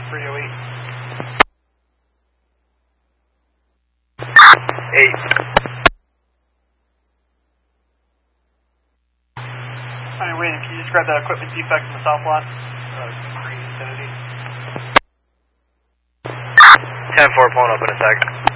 308. 8. Alright, wait, can you describe that equipment defect in the south lot? Green Infinity. 10-4 pulling up in a sec.